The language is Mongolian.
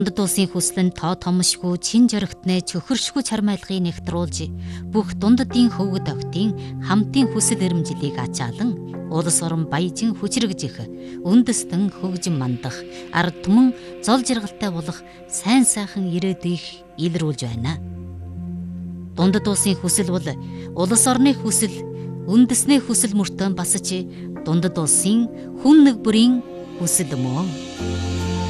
Дундад улсын хүсэл нь тоо томшгүй, чин жоригтны чөхөршгүй чармайлгыг нэгтруулж, бүх дундадын хөвгөд октын хамтын хүсэл эрмжилийг ачаалан, улс орон баяжин хүчрэгж их, үндэстэн хөгжин мандах, ард түмэн зол жаргалтай болох сайн сайхан ирээдүйг илрүүлж байна. Дундад улсын хүсэл бол улс орны хүсэл, үндэсний хүсэл мөртөө басж дундад улсын хүн нэг бүрийн хүсэл мөн.